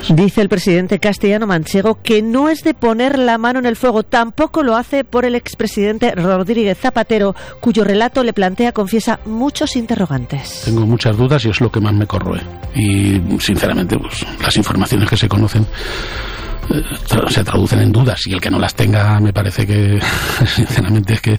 personas. Dice el presidente castellano-manchego que no es de poner la mano en el fuego. Tampoco lo hace por el expresidente Rodríguez Zapatero, cuyo relato le plantea, confiesa, muchos interrogantes. Tengo muchas dudas y es lo que más me corroe. Y sinceramente, pues, las informaciones que se conocen se traducen en dudas, y el que no las tenga, me parece que sinceramente es que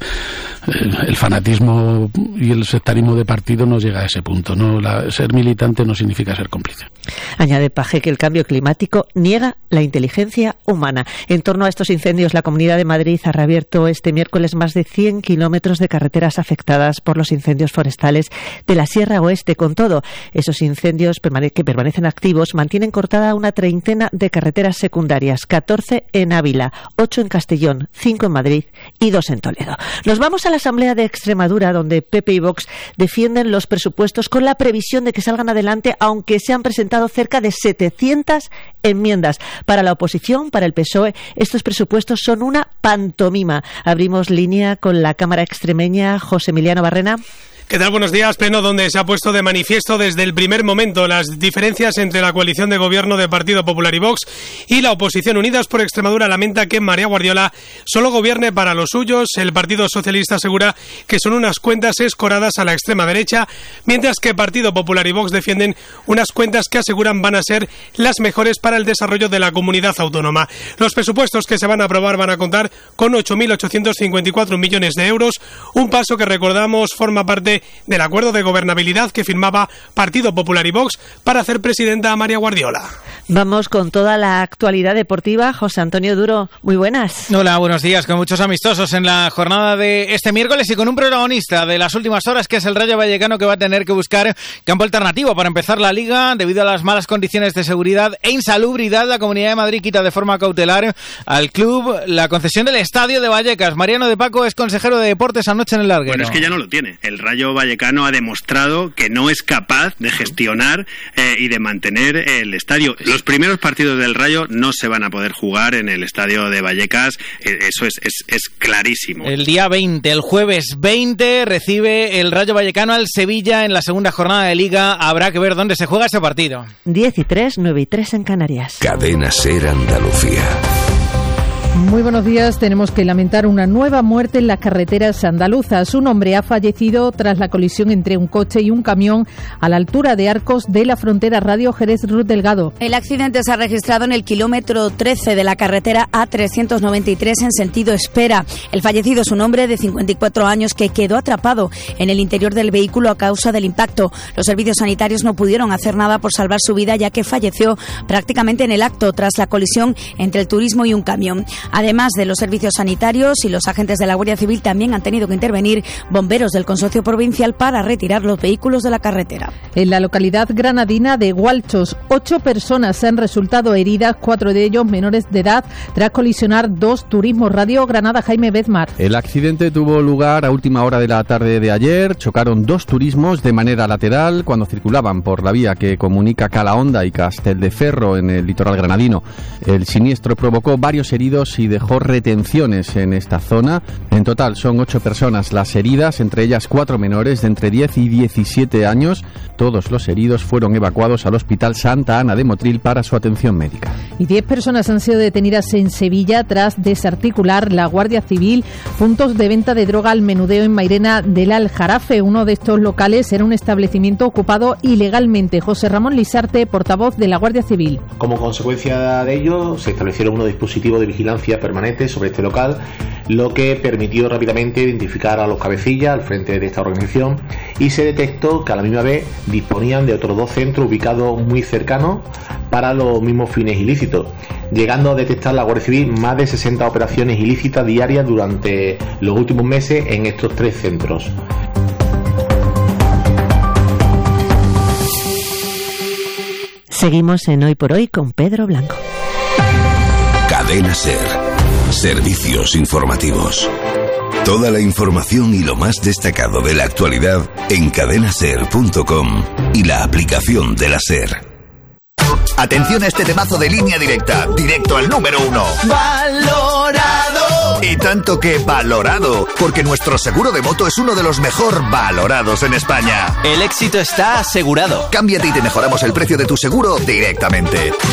el fanatismo y el sectarismo de partido no llega a ese punto, ¿no? Ser militante no significa ser cómplice. Añade Page que el cambio climático niega la inteligencia humana. En torno a estos incendios, la Comunidad de Madrid ha reabierto este miércoles más de 100 kilómetros de carreteras afectadas por los incendios forestales de la Sierra Oeste. Con todo, esos incendios que permanecen activos mantienen cortada una treintena de carreteras secundarias, 14 en Ávila, 8 en Castellón, 5 en Madrid y 2 en Toledo. Nos vamos a la Asamblea de Extremadura, donde PP y Vox defienden los presupuestos con la previsión de que salgan adelante, aunque se han presentado cerca de 700 enmiendas. Para la oposición, para el PSOE, estos presupuestos son una pantomima. Abrimos línea con la Cámara extremeña. José Emiliano Barrena. ¿Qué tal? Buenos días. Pleno donde se ha puesto de manifiesto desde el primer momento las diferencias entre la coalición de gobierno de Partido Popular y Vox y la oposición. Unidas por Extremadura lamenta que María Guardiola solo gobierne para los suyos. El Partido Socialista asegura que son unas cuentas escoradas a la extrema derecha, mientras que Partido Popular y Vox defienden unas cuentas que aseguran van a ser las mejores para el desarrollo de la comunidad autónoma. Los presupuestos que se van a aprobar van a contar con 8.854 millones de euros, un paso que, recordamos, forma parte del acuerdo de gobernabilidad que firmaba Partido Popular y Vox para hacer presidenta a María Guardiola. Vamos con toda la actualidad deportiva. José Antonio Duro, muy buenas. Hola, buenos días. Con muchos amistosos en la jornada de este miércoles y con un protagonista de las últimas horas, que es el Rayo Vallecano, que va a tener que buscar campo alternativo para empezar la Liga debido a las malas condiciones de seguridad e insalubridad. La Comunidad de Madrid quita de forma cautelar al club la concesión del estadio de Vallecas. Mariano de Paco es consejero de Deportes anoche en el Larguero. Bueno, es que ya no lo tiene. El Rayo Vallecano ha demostrado que no es capaz de gestionar y de mantener el estadio. Los primeros partidos del Rayo no se van a poder jugar en el estadio de Vallecas, eso es clarísimo. El día 20, el jueves 20, recibe el Rayo Vallecano al Sevilla en la segunda jornada de Liga. Habrá que ver dónde se juega ese partido. 10:03, 9:03 en Canarias. Cadena SER Andalucía. Muy buenos días. Tenemos que lamentar una nueva muerte en las carreteras andaluzas. Un hombre ha fallecido tras la colisión entre un coche y un camión a la altura de Arcos de la frontera Radio Jerez-Ruz Delgado. El accidente se ha registrado en el kilómetro 13 de la carretera A393 en sentido Espera. El fallecido es un hombre de 54 años que quedó atrapado en el interior del vehículo a causa del impacto. Los servicios sanitarios no pudieron hacer nada por salvar su vida, ya que falleció prácticamente en el acto tras la colisión entre el turismo y un camión. Además de los servicios sanitarios y los agentes de la Guardia Civil, también han tenido que intervenir bomberos del Consorcio Provincial para retirar los vehículos de la carretera. En la localidad granadina de Gualchos, 8 personas han resultado heridas, 4 de ellos menores de edad, tras colisionar 2 turismos. Radio Granada, Jaime Bezmar. El accidente tuvo lugar a última hora de la tarde de ayer. Chocaron 2 turismos de manera lateral cuando circulaban por la vía que comunica Calahonda y Castelldeferro en el litoral granadino. El siniestro provocó varios heridos y dejó retenciones en esta zona. En total son 8 personas las heridas, entre ellas 4 menores de entre 10 y 17 años. Todos los heridos fueron evacuados al Hospital Santa Ana de Motril para su atención médica. Y 10 personas han sido detenidas en Sevilla tras desarticular la Guardia Civil puntos de venta de droga al menudeo en Mairena del Aljarafe. Uno de estos locales era un establecimiento ocupado ilegalmente. José Ramón Lisarte, portavoz de la Guardia Civil. Como consecuencia de ello, se establecieron unos dispositivos de vigilancia permanente sobre este local, lo que permitió rápidamente identificar a los cabecillas al frente de esta organización, y se detectó que a la misma vez disponían de otros 2 centros ubicados muy cercanos para los mismos fines ilícitos, llegando a detectar la Guardia Civil más de 60 operaciones ilícitas diarias durante los últimos meses en estos 3 centros. Seguimos en Hoy por Hoy con Pedro Blanco. Cadena SER. Servicios informativos. Toda la información y lo más destacado de la actualidad en cadenaser.com y la aplicación de la SER. Atención a este temazo de Línea Directa, directo al número 1. ¡Valorado! Y tanto que valorado, porque nuestro seguro de moto es uno de los mejor valorados en España. El éxito está asegurado. Cámbiate y te mejoramos el precio de tu seguro directamente.